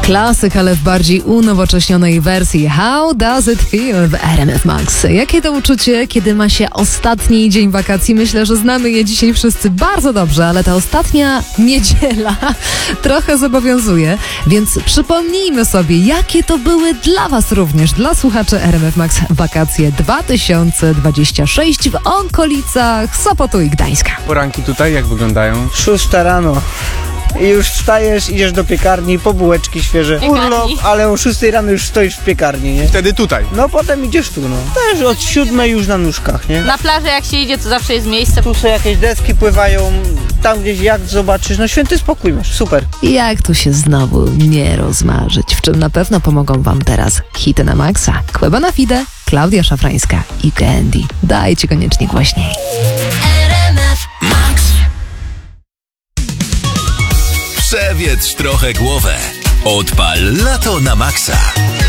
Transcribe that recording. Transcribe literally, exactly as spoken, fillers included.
Klasyk, ale w bardziej unowocześnionej wersji. How does it feel w R M F Max? Jakie to uczucie, kiedy ma się ostatni dzień wakacji? Myślę, że znamy je dzisiaj wszyscy bardzo dobrze, ale ta ostatnia niedziela trochę zobowiązuje, więc przypomnijmy sobie, jakie to były dla Was również, dla słuchaczy R M F Max wakacje dwa tysiące dwudziesty szósty w okolicach Sopotu i Gdańska. Poranki tutaj jak wyglądają? Szósta rano. I już wstajesz, idziesz do piekarni, po bułeczki świeże. Urlop, ale o szóstej rano już stoisz w piekarni, nie? Wtedy tutaj. No potem idziesz tu, no. Też od siódmej już na nóżkach, nie? Na plaży jak się idzie, to zawsze jest miejsce. Tu sobie jakieś deski pływają, tam gdzieś jacht zobaczysz, no święty spokój masz, super. Jak tu się znowu nie rozmarzyć, w czym na pewno pomogą Wam teraz hity na maksa. Kłeba na Fide, Klaudia Szafrańska i Candy. Dajcie koniecznie głośniej. Przewietrz trochę głowę. Odpal lato na maksa.